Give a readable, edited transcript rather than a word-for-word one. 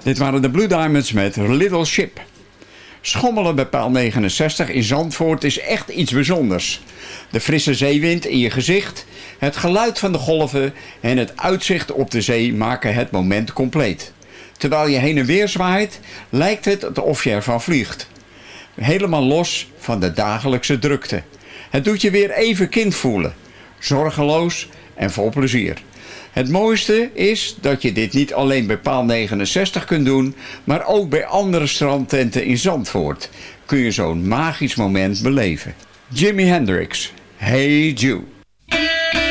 Dit waren de Blue Diamonds met Little Ship. Schommelen bij paal 69 in Zandvoort is echt iets bijzonders. De frisse zeewind in je gezicht, het geluid van de golven en het uitzicht op de zee maken het moment compleet. Terwijl je heen en weer zwaait, lijkt het alsof je ervan vliegt. Helemaal los van de dagelijkse drukte. Het doet je weer even kind voelen. Zorgeloos en vol plezier. Het mooiste is dat je dit niet alleen bij paal 69 kunt doen, maar ook bij andere strandtenten in Zandvoort kun je zo'n magisch moment beleven. Jimi Hendrix, Hey Jude.